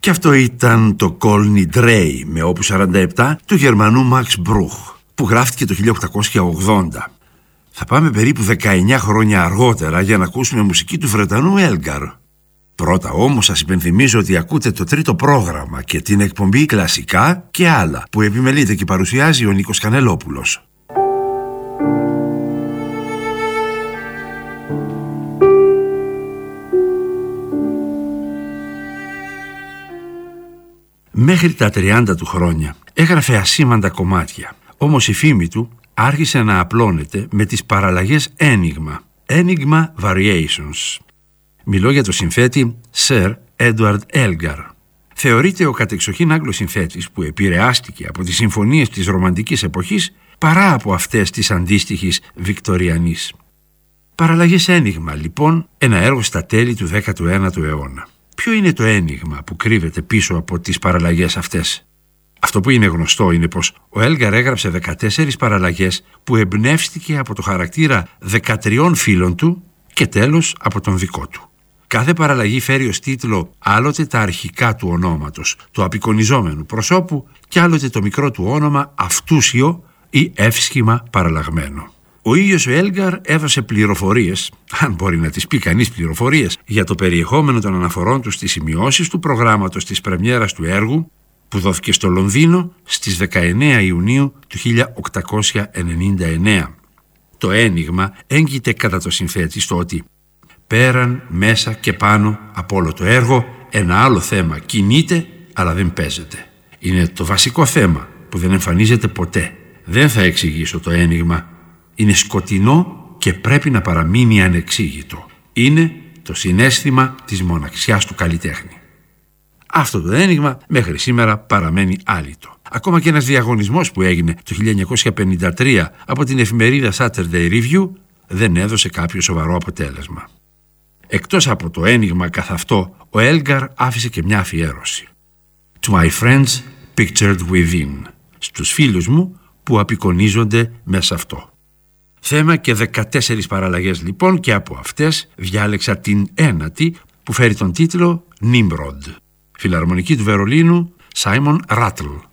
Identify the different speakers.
Speaker 1: Και αυτό ήταν το Kol Nidrei με όπου 47 του Γερμανού Max Bruch, που γράφτηκε το 1880. Θα πάμε περίπου 19 χρόνια αργότερα για να ακούσουμε μουσική του Βρετανού Elgar. Πρώτα όμως σας υπενθυμίζω ότι ακούτε το τρίτο πρόγραμμα και την εκπομπή Κλασικά και άλλα, που επιμελείται και παρουσιάζει ο Νίκος Κανελόπουλος. Μέχρι τα 30 του χρόνια έγραφε ασήμαντα κομμάτια, όμως η φήμη του άρχισε να απλώνεται με τις παραλλαγές Enigma Variations. Μιλώ για το συνθέτη Sir Edward Elgar. Θεωρείται ο κατεξοχήν Άγγλος συνθέτης που επηρεάστηκε από τις συμφωνίες της ρομαντικής εποχής παρά από αυτές της αντίστοιχης Βικτοριανής. Παραλλαγές Ένιγμα, λοιπόν, ένα έργο στα τέλη του 19ου αιώνα. Ποιο είναι το ένιγμα που κρύβεται πίσω από τις παραλλαγές αυτές? Αυτό που είναι γνωστό είναι πως ο Έλγαρ έγραψε 14 παραλλαγές που εμπνεύστηκε από το χαρακτήρα 13 φίλων του και τέλος από τον δικό του. Κάθε παραλλαγή φέρει ως τίτλο άλλοτε τα αρχικά του ονόματος, του απεικονιζόμενου προσώπου, και άλλοτε το μικρό του όνομα αυτούσιο ή εύσχημα παραλλαγμένο. Ο ίδιος ο Έλγαρ έδωσε πληροφορίες, αν μπορεί να τις πει κανείς πληροφορίες, για το περιεχόμενο των αναφορών του στις σημειώσεις του προγράμματος της πρεμιέρας του έργου, που δόθηκε στο Λονδίνο στις 19 Ιουνίου του 1899. Το ένιγμα έγκυται κατά το συνθέτη στο ότι πέραν, μέσα και πάνω από όλο το έργο ένα άλλο θέμα κινείται αλλά δεν παίζεται. Είναι το βασικό θέμα που δεν εμφανίζεται ποτέ. Δεν θα εξηγήσω το ένιγμα. Είναι σκοτεινό και πρέπει να παραμείνει ανεξήγητο. Είναι το συναίσθημα της μοναξιάς του καλλιτέχνη. Αυτό το ένιγμα μέχρι σήμερα παραμένει άλυτο. Ακόμα και ένας διαγωνισμός που έγινε το 1953 από την εφημερίδα Saturday Review δεν έδωσε κάποιο σοβαρό αποτέλεσμα. Εκτός από το ένιγμα καθ' αυτό, ο Έλγαρ άφησε και μια αφιέρωση. To my friends pictured within. Στους φίλους μου που απεικονίζονται μέσα αυτό. Θέμα και 14 παραλλαγές λοιπόν, και από αυτές διάλεξα την ένατη που φέρει τον τίτλο Nimrod. Φιλαρμονική του Βερολίνου, Simon Rattle.